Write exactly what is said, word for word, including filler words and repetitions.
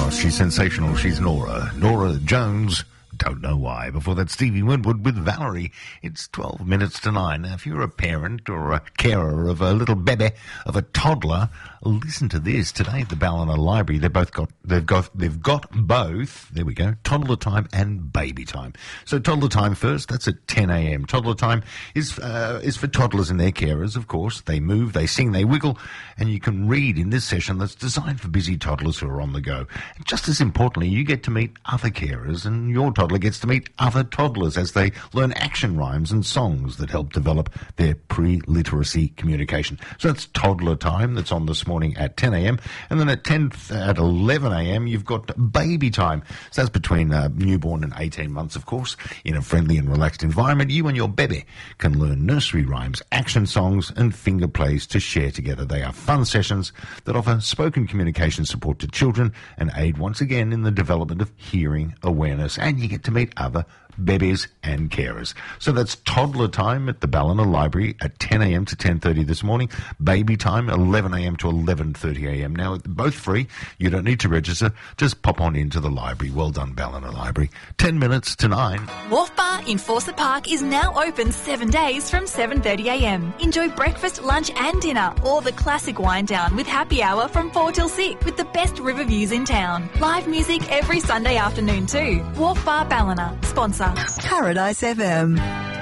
Oh, she's sensational. She's Nora. Nora Jones. Don't know why. Before that, Stevie Winwood with Valerie. It's twelve minutes to nine. Now, if you're a parent or a carer of a little baby, of a toddler, listen to this. Today at the Ballina Library, they've both got, they've got, they've got both, there we go, toddler time and baby time. So toddler time first, that's at ten a.m. Toddler time is, uh, is for toddlers and their carers, of course. They move, they sing, they wiggle, and you can read in this session that's designed for busy toddlers who are on the go. And just as importantly, you get to meet other carers, and your toddler gets to meet other toddlers as they learn action rhymes and songs that help develop their pre-literacy communication. So that's toddler time. That's on this morning at ten a.m. And then at ten at eleven a.m. you've got baby time. So that's between uh, newborn and eighteen months, of course. In a friendly and relaxed environment, you and your baby can learn nursery rhymes, action songs, and finger plays to share together. They are fun sessions that offer spoken communication support to children and aid once again in the development of hearing awareness. And you get to meet other babies and carers. So that's toddler time at the Ballina Library at ten a.m. to ten thirty this morning. Baby time, eleven a.m. to eleven thirty a.m. Now, both free. You don't need to register. Just pop on into the library. Well done, Ballina Library. Ten minutes to nine. Wharf Bar in Fawcett Park is now open seven days from seven thirty a.m. Enjoy breakfast, lunch and dinner, or the classic wind down with happy hour from four till six with the best river views in town. Live music every Sunday afternoon too. Wharf Bar Ballina, sponsor. Paradise F M.